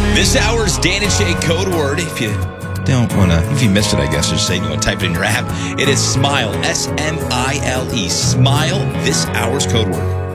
This hour's Dan and Shay code word, if you missed it, I guess, just saying you want to type it in your app, it is SMILE, S-M-I-L-E, SMILE, this hour's code word.